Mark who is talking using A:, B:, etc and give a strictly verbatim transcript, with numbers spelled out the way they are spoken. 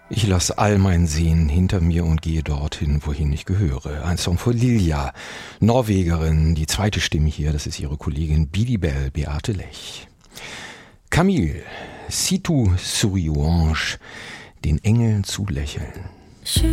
A: Ich lasse all mein Sehen hinter mir und gehe dorthin, wohin ich gehöre. Ein Song von Lilja, Norwegerin. Die zweite Stimme hier, das ist ihre Kollegin Bidibel Beate Lech. Camille, si tu souriais, den Engeln zulächeln.